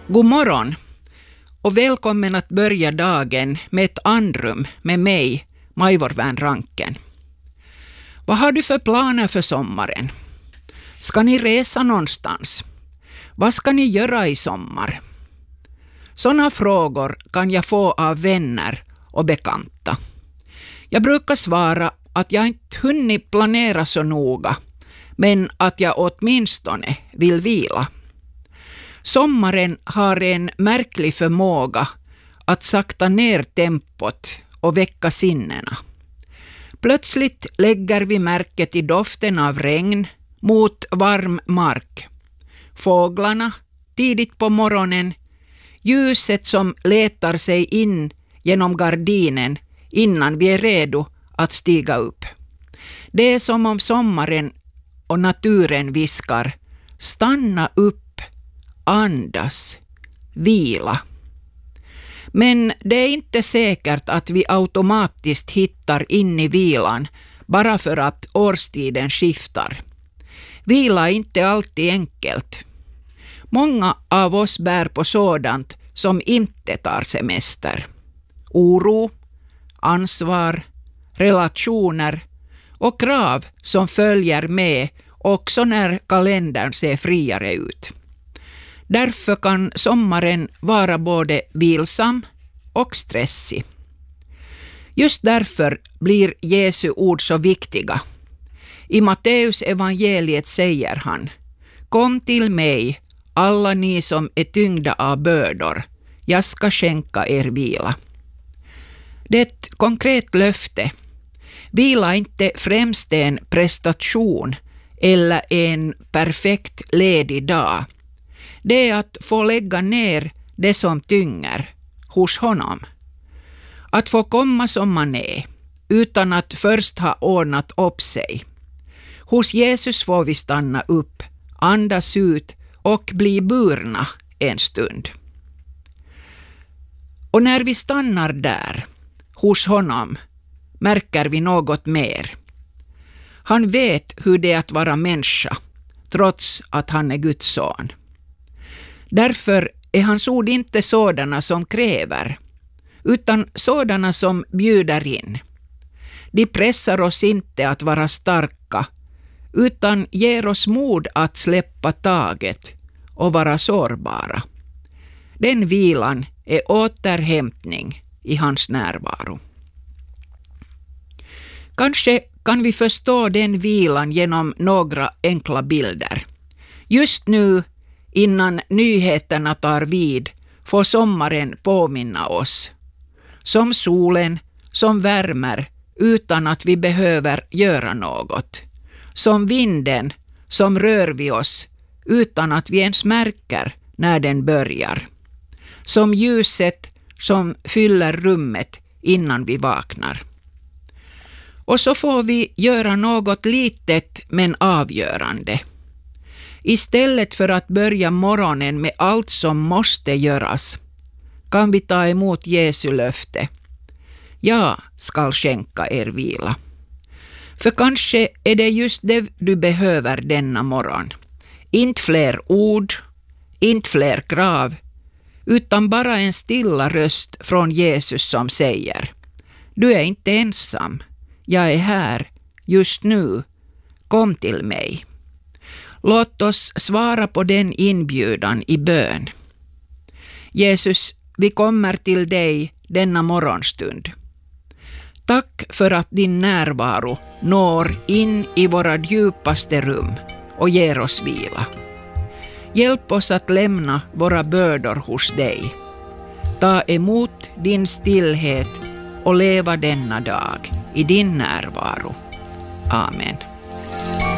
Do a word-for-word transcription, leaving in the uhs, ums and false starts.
God morgon och välkommen att börja dagen med ett andrum med mig, Majvor Värn Ranken. Vad har du för planer för sommaren? Ska ni resa någonstans? Vad ska ni göra i sommar? Sådana frågor kan jag få av vänner och bekanta. Jag brukar svara att jag inte hunnit planera så noga, men att jag åtminstone vill vila. Sommaren har en märklig förmåga att sakta ner tempot och väcka sinnena. Plötsligt lägger vi märke till doften av regn mot varm mark. Fåglarna tidigt på morgonen, ljuset som letar sig in genom gardinen innan vi är redo att stiga upp. Det är som om sommaren och naturen viskar: stanna upp, andas, vila. Men det är inte säkert att vi automatiskt hittar in i vilan bara för att årstiden skiftar. Vila är inte alltid enkelt. Många av oss bär på sådant som inte tar semester. Oro, ansvar, relationer och krav som följer med också när kalendern ser friare ut. Därför kan sommaren vara både vilsam och stressig. Just därför blir Jesu ord så viktiga. I Matteus evangeliet säger han: kom till mig, alla ni som är tyngda av bördor, jag ska skänka er vila. Det är ett konkret löfte. Vila är inte främst en prestation eller en perfekt ledig dag. Det är att få lägga ner det som tynger hos honom. Att få komma som man är, utan att först ha ordnat upp sig. Hos Jesus får vi stanna upp, andas ut och bli burna en stund. Och när vi stannar där, hos honom, märker vi något mer. Han vet hur det är att vara människa, trots att han är Guds son. Därför är hans ord inte sådana som kräver, utan sådana som bjuder in. De pressar oss inte att vara starka, utan ger oss mod att släppa taget och vara sårbara. Den vilan är återhämtning i hans närvaro. Kanske kan vi förstå den vilan genom några enkla bilder. Just nu, innan nyheterna tar vid, får sommaren påminna oss. Som solen som värmer utan att vi behöver göra något. Som vinden som rör vid oss utan att vi ens märker när den börjar. Som ljuset som fyller rummet innan vi vaknar. Och så får vi göra något litet men avgörande. Istället för att börja morgonen med allt som måste göras, kan vi ta emot Jesu löfte. Jag ska skänka er vila. För kanske är det just det du behöver denna morgon. Inte fler ord, inte fler krav, utan bara en stilla röst från Jesus som säger: du är inte ensam, jag är här just nu, kom till mig. Låt oss svara på den inbjudan i bön. Jesus, vi kommer till dig denna morgonstund. Tack för att din närvaro når in i våra djupaste rum och ger oss vila. Hjälp oss att lämna våra bördor hos dig. Ta emot din stillhet och leva denna dag i din närvaro. Amen.